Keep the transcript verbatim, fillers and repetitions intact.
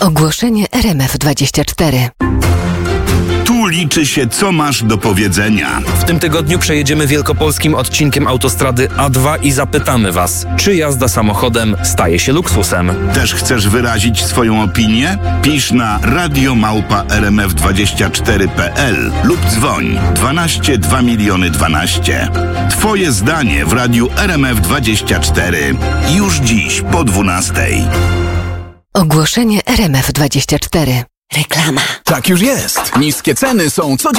Ogłoszenie R M F dwadzieścia cztery. Tu liczy się, co masz do powiedzenia. W tym tygodniu przejedziemy wielkopolskim odcinkiem autostrady A dwa i zapytamy Was, czy jazda samochodem staje się luksusem. Też chcesz wyrazić swoją opinię? Pisz na radio małpa r m f dwadzieścia cztery kropka p l lub dzwoń dwanaście dwa miliony dwanaście. Twoje zdanie w radiu R M F dwadzieścia cztery. Już dziś po dwunastej. Ogłoszenie R M F dwadzieścia cztery. Reklama. Tak już jest. Niskie ceny są codziennie.